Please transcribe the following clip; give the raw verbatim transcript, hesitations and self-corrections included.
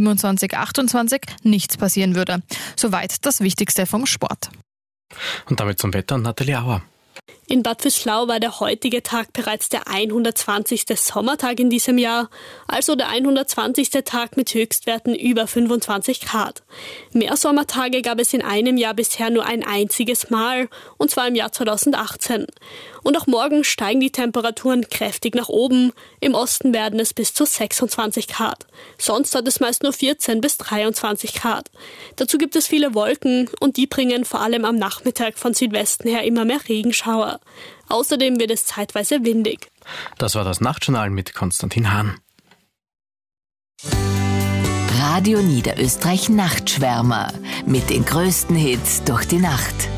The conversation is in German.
siebenundzwanzig achtundzwanzig nichts passieren würde. Soweit das Wichtigste vom Sport. Und damit zum Wetter, Nathalie Auer. In Bad Vöslau war der heutige Tag bereits der hundertzwanzigste Sommertag in diesem Jahr, also der hundertzwanzigste Tag mit Höchstwerten über fünfundzwanzig Grad. Mehr Sommertage gab es in einem Jahr bisher nur ein einziges Mal, und zwar im Jahr zweitausendachtzehn. Und auch morgen steigen die Temperaturen kräftig nach oben. Im Osten werden es bis zu sechsundzwanzig Grad. Sonst hat es meist nur vierzehn bis dreiundzwanzig Grad. Dazu gibt es viele Wolken und die bringen vor allem am Nachmittag von Südwesten her immer mehr Regenschauer. Außerdem wird es zeitweise windig. Das war das Nachtjournal mit Konstantin Hahn. Radio Niederösterreich Nachtschwärmer mit den größten Hits durch die Nacht.